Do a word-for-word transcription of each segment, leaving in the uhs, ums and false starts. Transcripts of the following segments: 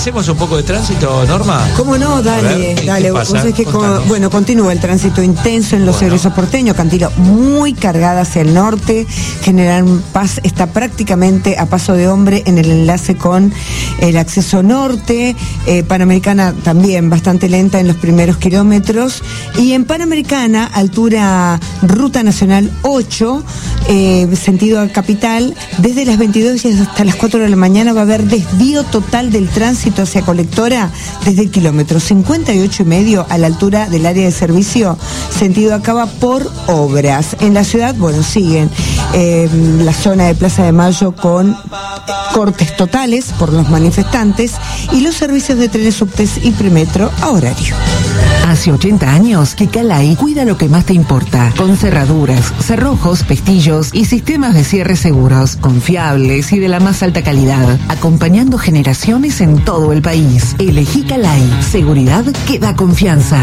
hacemos un poco de tránsito, Norma? ¿Cómo no? Dale, ver, dale. Vos sabés que con, bueno, continúa el tránsito intenso en los bueno. egresos porteños, Cantilo muy cargada hacia el norte, General Paz está prácticamente a paso de hombre en el enlace con el acceso norte, eh, Panamericana también bastante lenta en los primeros kilómetros, y en Panamericana, altura Ruta Nacional ocho, eh, sentido a capital, desde las veintidós y hasta las cuatro de la mañana va a haber desvío total del tránsito hacia Colectora desde el kilómetro cincuenta y ocho y medio a la altura del área de servicio, sentido Acaba por obras. En la ciudad, bueno, siguen eh, la zona de Plaza de Mayo con cortes totales por los manifestantes y los servicios de trenes, subtes y premetro a horario. Hace ochenta años que Calai cuida lo que más te importa, con cerraduras, cerrojos, pestillos y sistemas de cierre seguros, confiables y de la más alta calidad, acompañando generaciones en todo el país. Elegí Calai, seguridad que da confianza.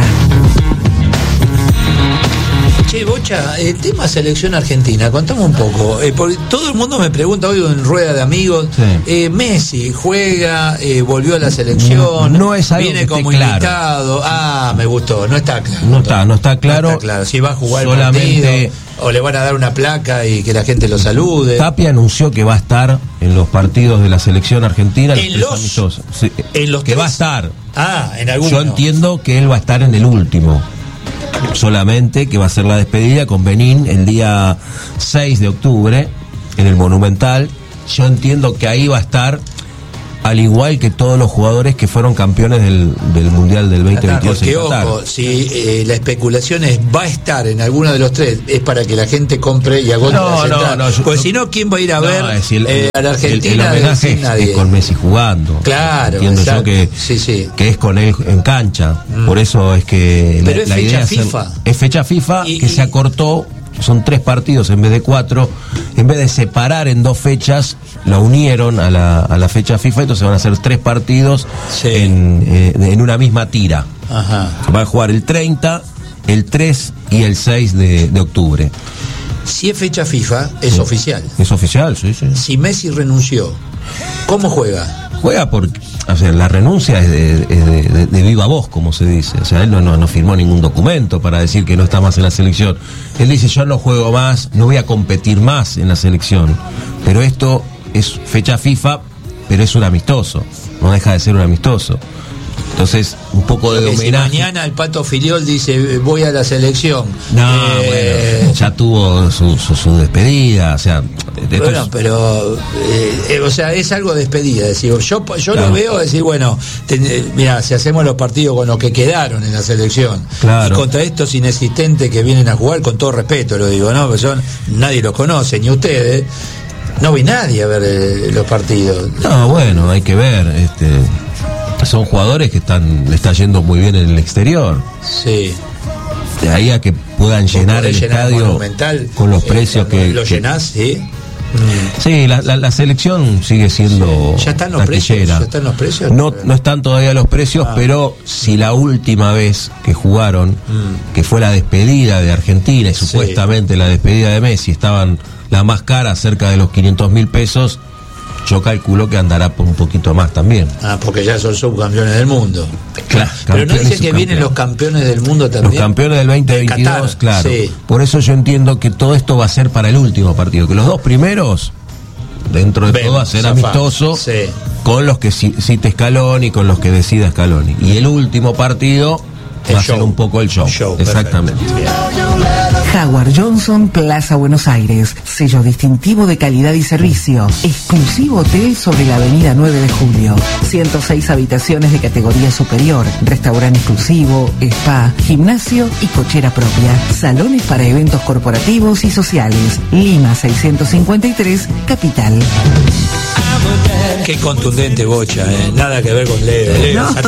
Che, Bocha, el tema selección argentina, contame un poco, eh, porque todo el mundo me pregunta hoy en rueda de amigos, sí. eh, Messi juega, eh, volvió a la selección, no, no es algo viene que como claro. invitado, ah, me gustó, no está claro. No está, no está claro. No está claro, si va a jugar solamente el partido, o le van a dar una placa y que la gente lo salude. Tapia anunció que va a estar en los partidos de la selección argentina, en los, amistosos. Sí, en los que tres. va a estar. Ah, en alguno. Yo entiendo que él va a estar en el último. Solamente que va a ser la despedida con Benín el día seis de octubre en el Monumental. Yo entiendo que ahí va a estar, al igual que todos los jugadores que fueron campeones del, del Mundial del veinte veintidós. Porque, ojo, si eh, la especulación es va a estar en alguno de los tres, es para que la gente compre y agote no, las entradas. No, no, pues no, si no, ¿quién va a ir a no, ver es el, eh, a la Argentina? El, el homenaje sin es, nadie. es con Messi jugando. Claro, entiendo exacto. yo que, sí, sí. que es con él en cancha. Mm. Por eso es que Pero la, es la fecha idea FIFA. Es, es fecha FIFA y, que y... se acortó. Son tres partidos en vez de cuatro. En vez de separar en dos fechas, la unieron a la, a la fecha FIFA. Entonces van a ser tres partidos sí. en, eh, en una misma tira. Ajá. Va a jugar el treinta, el tres y el seis de, de octubre. Si es fecha FIFA, es sí. oficial. Es oficial, sí, sí. Si Messi renunció, ¿cómo juega? Juega porque, o sea, la renuncia es de, es de, de, de viva voz, como se dice. O sea, él no, no, no firmó ningún documento para decir que no está más en la selección. Él dice, yo no juego más, no voy a competir más en la selección. Pero esto es fecha FIFA, pero es un amistoso. No deja de ser un amistoso. Entonces, un poco de homenaje. Si mañana el Pato Filiol dice voy a la selección. No, eh... bueno, ya tuvo su, su, su despedida, o sea. Bueno, es... pero, eh, o sea, es algo de despedida. Decir, yo yo claro. lo veo decir, bueno, ten, mira, si hacemos los partidos con los que quedaron en la selección claro. y contra estos inexistentes que vienen a jugar, con todo respeto lo digo, ¿no? Porque son, nadie los conoce, ni ustedes. No vi nadie a ver eh, los partidos. No, bueno, hay que ver, este. Son jugadores que están le está yendo muy bien en el exterior. Sí. De ahí a que puedan llenar el estadio con los precios eh, que... ¿Lo que, llenás? Sí. Sí, la, la, la selección sigue siendo sí. ¿Ya están los precios? ¿Ya están los precios? No, no están todavía los precios, ah. pero si la última vez que jugaron, mm. que fue la despedida de Argentina y sí. supuestamente la despedida de Messi, estaban la más cara, cerca de los quinientos mil pesos, yo calculo que andará por un poquito más también. Ah, porque ya son subcampeones del mundo. Claro. Pero no dice que vienen los campeones del mundo también. Los campeones del veinte veintidós, claro. Sí. Por eso yo entiendo que todo esto va a ser para el último partido. Que los dos primeros, dentro de Vemos, todo, va a ser zafá. amistoso sí. con los que cite Scaloni y con los que decida Scaloni. Y el último partido el va show. a ser un poco el show. show Exactamente. Howard Johnson, Plaza Buenos Aires. Sello distintivo de calidad y servicio. Exclusivo hotel sobre la avenida nueve de julio. ciento seis habitaciones de categoría superior. Restaurante exclusivo, spa, gimnasio y cochera propia. Salones para eventos corporativos y sociales. Lima seiscientos cincuenta y tres, Capital. Qué contundente, Bocha, ¿eh? Nada que ver con Leo. Leo. No.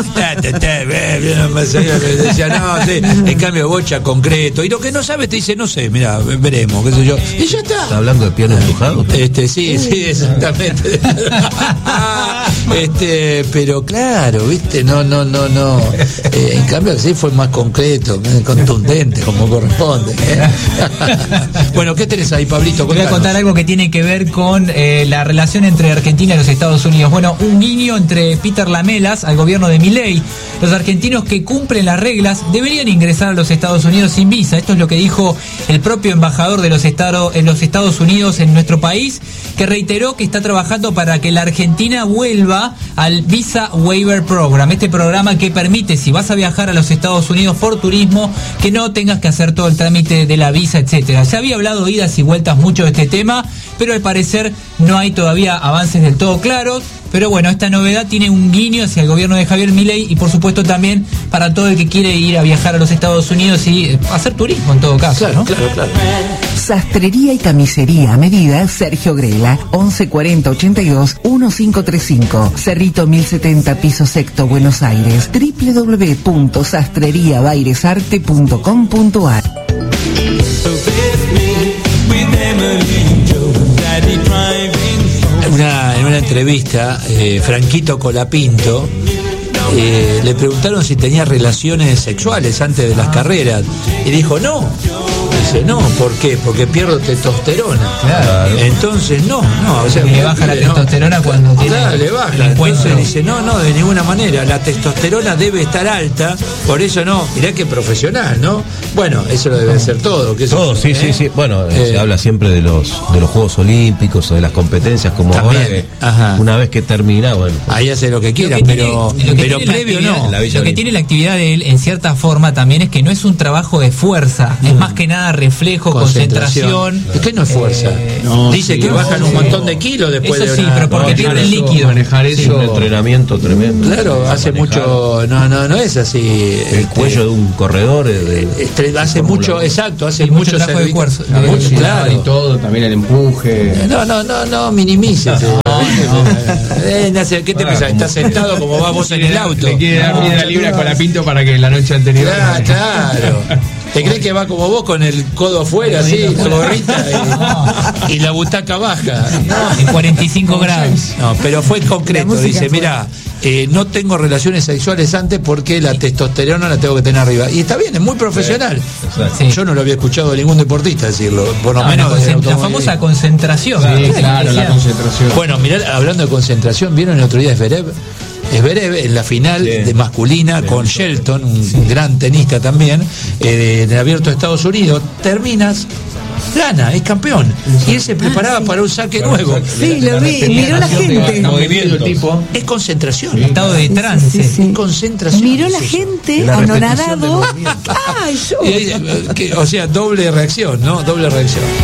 Decía, no, sí. En cambio, Bocha concreto. Y lo que no sabe te dice, no sé, mira, veremos, qué sé yo. Y ya está. ¿Está hablando de piano embrujado? Este, sí, sí, exactamente. Este, pero claro, viste, no, no, no, no. Eh, en cambio, sí fue más concreto, contundente, como corresponde. ¿eh? Bueno, ¿qué tenés ahí, Pablito? Voy a contar algo que tiene que ver con eh, la relación entre Argentina y los Estados Unidos. Bueno, un guiño entre Peter Lamelas al gobierno de Milei. Los argentinos que cumplen las reglas deberían ingresar a los Estados Unidos sin visa. Esto es lo que dijo el propio embajador de los, estado, en los Estados Unidos en nuestro país, que reiteró que está trabajando para que la Argentina vuelva al Visa Waiver Program, este programa que permite, si vas a viajar a los Estados Unidos por turismo, que no tengas que hacer todo el trámite de la visa, etcétera. Se había hablado idas y vueltas mucho de este tema, pero al parecer no hay todavía avances del todo claros. Pero bueno, esta novedad tiene un guiño hacia el gobierno de Javier Milei y por supuesto también para todo el que quiere ir a viajar a los Estados Unidos y hacer turismo en todo caso. Claro, ¿no? claro, claro. Sastrería y camisería a medida Sergio Grela, once cuarenta ochenta y dos quince treinta y cinco, Cerrito mil setenta, piso sexto, Buenos Aires, doble u doble u doble u punto sastrería bairesarte punto com punto a r. Una, en una entrevista, eh, Franquito Colapinto eh, le preguntaron si tenía relaciones sexuales antes de las carreras y dijo no. Dice, no, ¿por qué? Porque pierdo testosterona. Claro. Entonces, no, no. O sea, le baja la no, testosterona cuando tiene. Claro, le baja. el encuentro. Entonces dice, no, no, de ninguna manera. La testosterona debe estar alta, por eso no. Mirá que profesional, ¿no? Bueno, eso lo debe ser todo. Que eso, Todo, sí, ¿eh? sí, sí. Bueno, Eh, se habla siempre de los de los Juegos Olímpicos o de las competencias, como También, ahora que ajá. una vez que termina, bueno. Ahí hace lo que Lo quiera, que pero, tiene- lo que pero tiene la previo actividad- no. La Villa Lo que Olímpica. tiene la actividad de él, en cierta forma, también es que no es un trabajo de fuerza, es más que nada reflejo, concentración. Es que no es fuerza. Eh, No, Dice sí, que no, bajan sí. un montón de kilos después Eso de sí, una... pero porque no, pierden claro, líquido. Manejar Sí, eso. un entrenamiento tremendo. Claro, hace Manejar mucho... No, no, no es así. El este, cuello de un corredor. De, de- este, hace Fórmula mucho, uno. exacto, hace Y mucho mucho trabajo de servicio. fuerza. La Mucho, velocidad claro. y todo, también el empuje. No, no, no, no, minimices. Eh, Nace, ¿qué te Ah, pensás? como- Estás sentado como vas vos en el auto. Le quiere dar piedra libre a Colapinto para que la noche anterior. Claro, claro. ¿Te crees que va como vos con el codo afuera, así, la gorrita y, y la butaca baja? En cuarenta y cinco grados. No, pero fue concreto. música Dice, fue. mira, eh, no tengo relaciones sexuales antes porque la testosterona la tengo que tener arriba. Y está bien, es muy profesional. Exacto. Sí. Yo no lo había escuchado de ningún deportista decirlo, por lo No, la, menos del concent- la automovilismo. famosa concentración. Sí, claro, la concentración. Bueno, mirá, hablando de concentración, ¿vieron el otro día Zverev? Zverev en la final Sí. de masculina Sí, con sí. Shelton, un gran tenista también, eh, del Abierto de Estados Unidos, terminas, gana, es campeón. Y él se preparaba para un saque nuevo. Sí, lo vi, miró la gente. Movimiento el tipo. Es concentración. Estado de trance. Sí, sí. Concentración. Miró la es eso. gente La repetición del anonadado. movimiento. Ay, yo. Y ahí, eh, que, o sea, doble reacción, ¿no? Doble reacción.